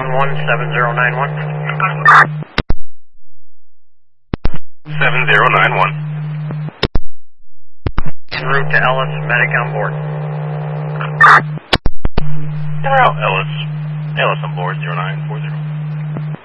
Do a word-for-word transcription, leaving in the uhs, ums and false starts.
one one seven zero nine one. seven zero nine one. En route to Ellis, medic on board. En route, Ellis. Ellis on board, zero nine four zero.